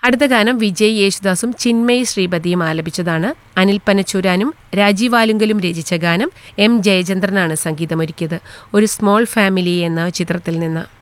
അടുത്ത ഗാനം വിജയ് യേശുദാസും ചിന്മയി ശ്രീപതിയും ആലപിച്ചതാണ്. അനിൽ പനച്ചൂരാനും രാജീവ് ആലുങ്കലും രചിച്ച ഗാനം. എം ജയചന്ദ്രനാണ് സംഗീതമൊരുക്കിയത്. ഒരു സ്മോൾ ഫാമിലി എന്ന ചിത്രത്തിൽ നിന്ന്.